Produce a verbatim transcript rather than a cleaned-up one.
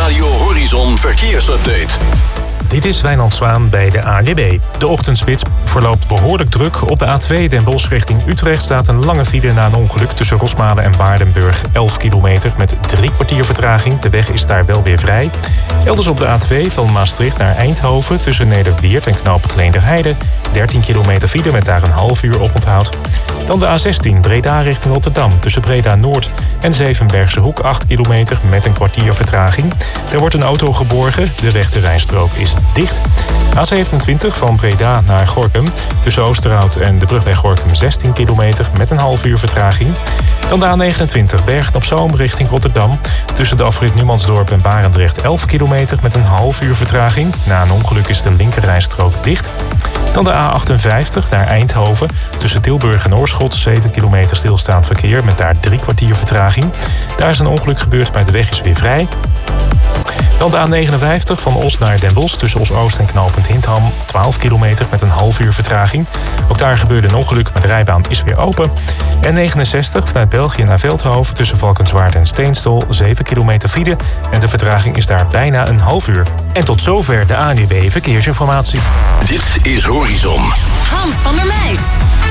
Radio Horizon Verkeersupdate. Dit is Wijnand Zwaan bij de A N W B. De ochtendspits verloopt behoorlijk druk. Op de A twee Den Bosch richting Utrecht staat een lange file na een ongeluk tussen Rosmalen en Waardenburg. elf kilometer met drie kwartier vertraging. De weg is daar wel weer vrij. Elders op de A twee van Maastricht naar Eindhoven tussen Nederweert en Knoopend Leenderheide. dertien kilometer file met daar een half uur oponthoud. Dan de A zestien Breda richting Rotterdam tussen Breda Noord en Zevenbergse Hoek. acht kilometer met een kwartier vertraging. Er wordt een auto geborgen. De rechterrijstrook is dicht. A zevenentwintig van Breda naar Gorinchem tussen Oosterhout en de brug bij Gorinchem zestien kilometer met een half uur vertraging. Dan de A negenentwintig Bergen op Zoom richting Rotterdam tussen de afrit Numansdorp en Barendrecht elf kilometer met een half uur vertraging. Na een ongeluk is de linkerrijstrook dicht. Dan de A achtenvijftig naar Eindhoven tussen Tilburg en Oorschot zeven kilometer stilstaand verkeer met daar drie kwartier vertraging. Daar is een ongeluk gebeurd, maar de weg is weer vrij. Dan de A negenenvijftig van Os naar Den Bosch tussen Os-Oost en Knoopend Hindham twaalf kilometer met een half uur vertraging. Ook daar gebeurde een ongeluk, maar de rijbaan is weer open. En negenenzestig vanuit België naar Veldhoven tussen Valkenswaard en Steenstol zeven kilometer file en de vertraging is daar bijna een half uur. En tot zover de A N W B Verkeersinformatie. Dit is Horizon. Hans van der Meijs.